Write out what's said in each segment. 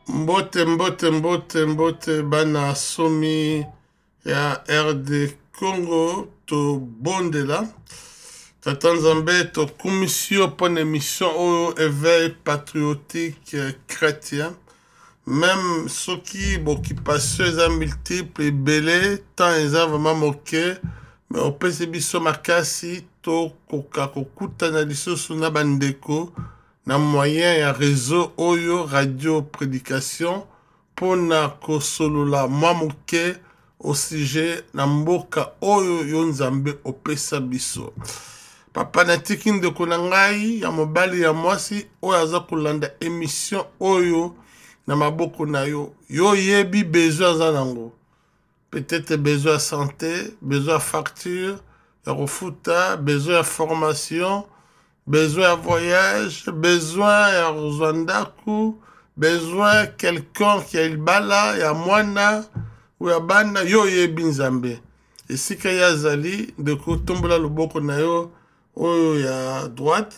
Mbote bana somi ya RD Congo to bondela. Tata Nzambe to commission pour une émission au éveil patriotique chrétien. Même ceux qui occupation les multiples et belé tant ils ont vraiment moqué mais au PCB makasi to koka kokuta na lisusu na bandeko na moyen ya réseau oyo radio prédication pona kosolola mwa moke au sujet na mboka oyo yo Nzambe opesa biso. Papa natiki ndeko na ngai ya mobali ya mwasi oyo aza kolanda émission oyo na maboko na yo. Yo yebi besoin aza nango. Peut-être besoin de santé, besoin de facture, de refuta, besoin de formation, besoin de voyage, besoin de Rwanda, besoin de quelqu'un qui a le bala, ya mwana, ou ya bana, yo yebi Nzambe. Et si kaya zali, de kotombola loboko na yo, oyo ya droite,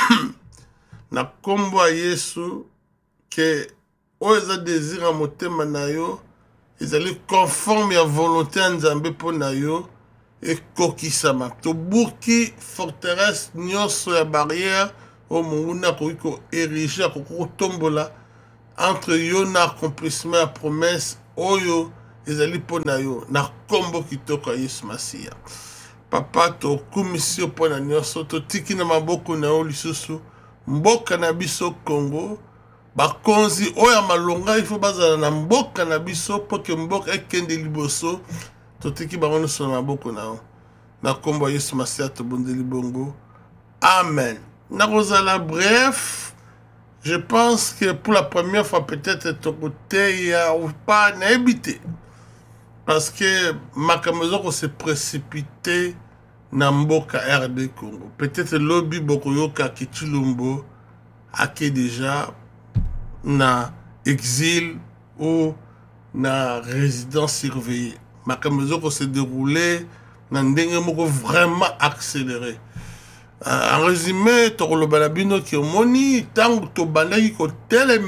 na kombo a Yesu, que oyo za désir a motema na yo, ils allaient conforme à la volonté de Nzambe pour nayo et kokisama. To buki forteresse nyonso ya barrière au munguna ko érigé ko tombola entre yo na accomplissement la promesse oyo ils allaient pour nayo na kombo kitoko Yesu Masia. Papa to commission pour na nyonso to tiki na maboko na yo lisusu mboka na biso Congo. Bakonzi oya malonga il faut bazala na mboka na biso pour que mboka ekende liboso totiki bango so na maboko na o na kombo Yesu Masia to bondeli bongo. Amen. Na rozala bref, je pense que pour la première fois peut-être ton côté ya ou pas na habité parce que makambo ko se précipité na mboka RD Congo. Peut-être lobby bokoyoka Kichilumbo ake déjà na exil ou na résidence surveillée. Ma caméra s'est déroulée dans un vraiment accéléré. En résumé, tu as le balabino qui est moni, tant que tu as tel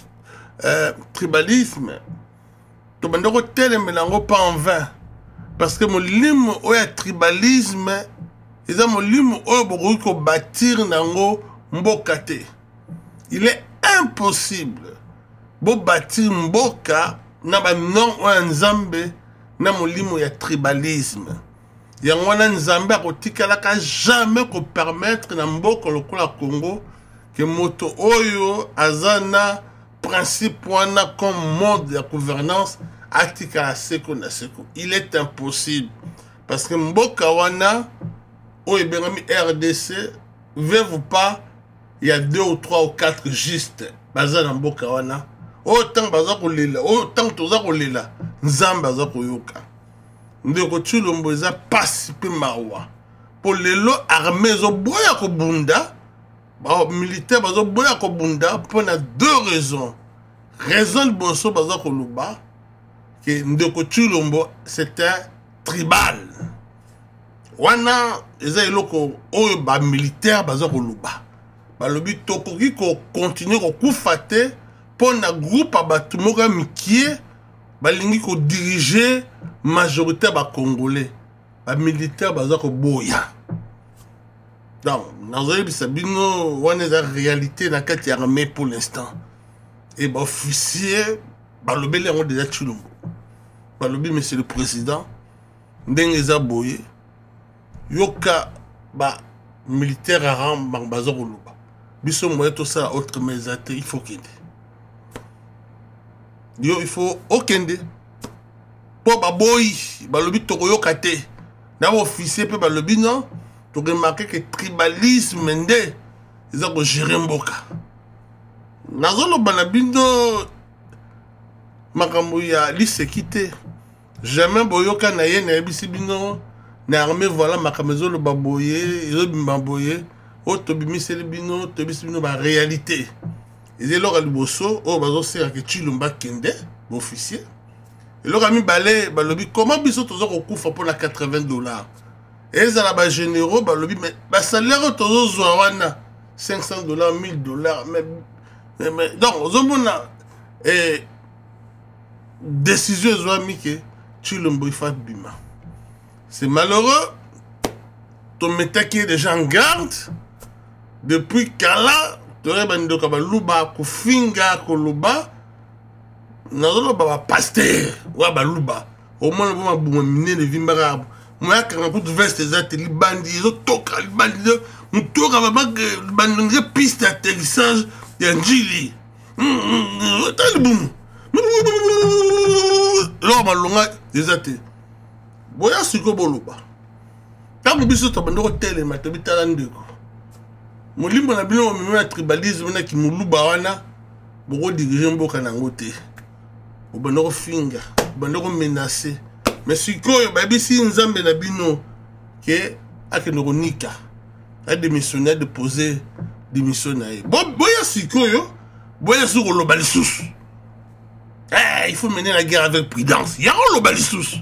tribalisme, tu as tel pas en vain. Parce que mon lim ou tribalisme, ils ont mon lim ou bâtir nango mbokate. Il est impossible bo bâtir mboka na ba non o Nzambe na molimo ya tribalisme. Yango wana Nzambe akotikalaka jamais ko permettre na mboka lokola Congo que moto oyo azana principe wana comme mode de gouvernance atikala seko na seko. Il est impossible parce que mboka wana oyo bengami RDC veut vous pas il y a 2 ou 3 ou 4 juste baza na mboka wana autant baza kolela autant toza kolela Nzambe baza koyoka ndeko Tshilombo eza pasi pe mawa pour lelo armée zo boya ko bunda ba militaire bazo boya ko bunda pour na 2 raisons. Raison de boso baza ko luba que ndeko Tshilombo c'est un tribal wana eza eloko oyo ba militaire baza ko luba balobi tokoki ko continuer ko kufate pour na groupe abatu moka mikie balingi ko diriger majorité ba congolais ba militaire baza ko boya. Donc nazoyebi sabino wana za réalité na kati ya armée pour l'instant et ba officier balobi lengo déjà Tshilombo balobi monsieur le président ndenge za boye yoka ba militaire aram baza ko luba biso moye tout ça autre mesate il faut kende yo il faut okende po baboyi balobi tokoyoka te na officier pe balobi non to remarquer que tribalisme nde eza ko gérer mboka nazoloba na bindo makambo ya lisekite jamais boyoka na ye na yebisi bino na armée voilà makambo ezoloba boye ezobimba boye o tobimiseli bino tobisi bino ba réalité ezelo ka liboso o bazosera ke Tshilombo kende officier eloko mibale balobi comment biso tozo kokufa pour la $80 ezala ba généraux balobi mais ba salaire tozo zwa wana $500 $1000 mais donc ozomona Et décision ezwami ke Tshilombo il faut bima. C'est malheureux. Ton métaki est déjà en garde. Depuis Kala, tore bandoka baluba kufinga koloba. Nazoloba ba pasteur wa baluba. Au moins ba buma mine de vimbara. Moi quand on veste des ateliers bandits, ils toka les bandits, on toka ba bandits piste d'atterrissage d'Anjili. T'as le boum. Là malonga des ateliers. Boya siko boloba. Tango biso to bandoko telema to bitala ndeko. Molimbo na bino meme tribalisme na ki muluba wana boko diriger mboka nango te. Bandoko finga, bandoko menacer. Mais sikoyo babisi nzambe na bino ke akendoko nika. A démissionné de poser démission na ye. Boya sikoyo, boya sur loba lisusu. Il faut mener la guerre avec prudence. Ya loba lisusu.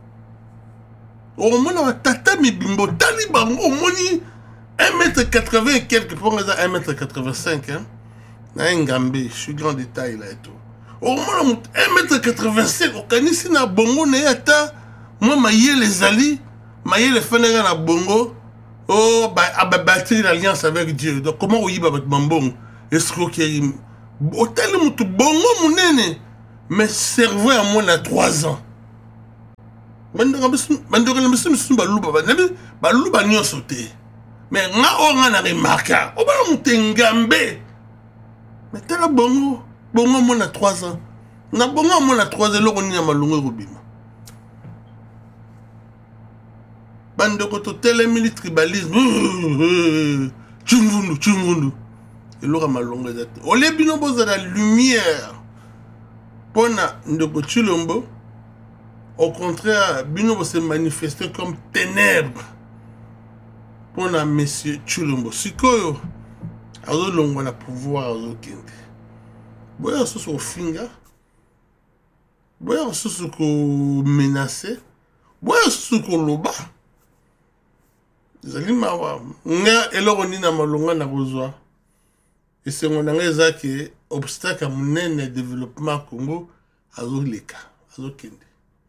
Au moins, on tata mi bimbo taliban au moni 1m80 et quelques pour 1m85 hein. Na Ngambe, je suis grand détail là et tout. Au moins 1m85 au kanisi na bongo na yata moi maye les ali, maye les fanera na bongo. Oh bah bâtir l'alliance avec Dieu. Donc comment oui bah bambong escroquerie. Hôtel mutu bongo munene mais cerveau à moi na 3 ans. Bandoko misusu baluba nyonso te. Mais nga onga na remarka. Oba mutengambe. Mais tala bongo mo na 3 ans. Na bongo mo na 3 ans loko ni na malungu robima. Bandoko to telemili tribalisme. Chungundu. Eloko malungu ezate. Ole bino boza la lumière. Pona ndoko Tshilombo. Au contraire, Bino va se manifester comme ténèbres pour la monsieur Tshilombo. Sikoyo, azo longo na pouvoir azo kende. Boya soso finga, boya soso ko menacer, boya soso ko loba. Zali mawa, nga eloko ni na malonga na kozwa. Et c'est mon angeza que obstacle à mon développement Congo azo leka, azo kende.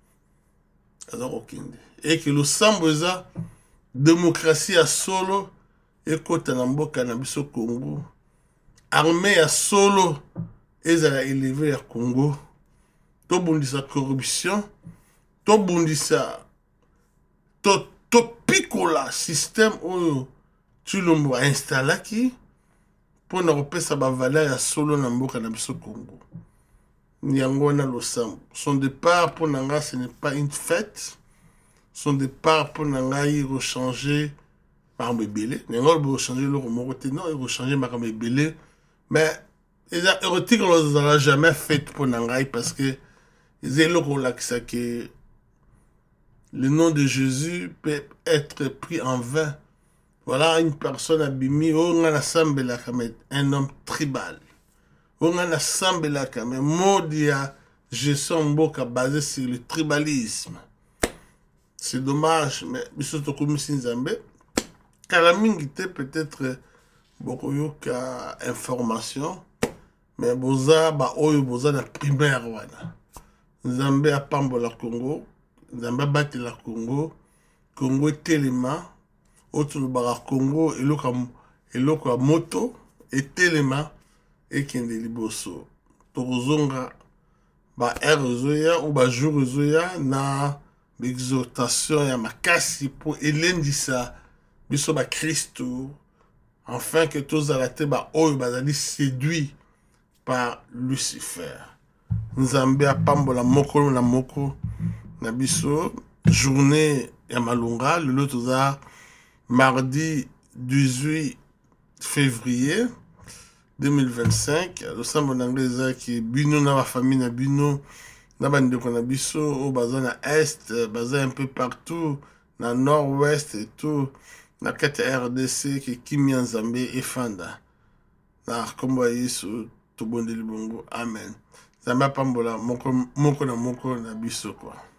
Et que le samboza démocratie à solo et kota na mboka na biso Congo armée à solo ezala élevé à Congo to bundisa corruption to bundisa to pikola système oyo Tshilombo a installaki pour na repesa ba valeur ya solo na mboka na biso Congo. Nyangona Losambo. Son départ pour Nanga, ce n'est pas une fête. Son départ pour Nanga, il rechanger par Mébélé. Nanga, il rechanger le Romoroté. Non, il rechanger par Mébélé. Mais, les érotiques, on ne l'a jamais fait pour Nanga parce que les éloques, que le nom de Jésus peut être pris en vain. Voilà une personne abîmée. On a un homme tribal. On a assemblé quand même modia gestion mboka basé sur le tribalisme. C'est dommage, mais bisoto comme Nzambe kalamingi te peut-être beaucoup yoka information, mais boza ba oyo boza na primaire wana. Nzambe a pambola Congo, Nzambe bati la Congo, Congo telema, autre bara Congo eloko moto et telema. Et qui est liboso. Torozonga ba erozoya ou ba jurozoya na l'exhortation ya makasi pour elendisa biso ba Christo afin que tous arrêtés ba oyo bazali séduit par Lucifer. Nzambe apambola moko na moko na biso journée ya malunga le toza mardi 18 février 2025, le sambo n'anglais qui bino na la famille na bino na bande na biso au bazin na est, bazin un peu partout na nord-ouest et tout na kati RDC qui Kimi Nzambe et Fanda na kombo Yesu to bondeli bongo amen. Zamba pambola moko na biso quoi.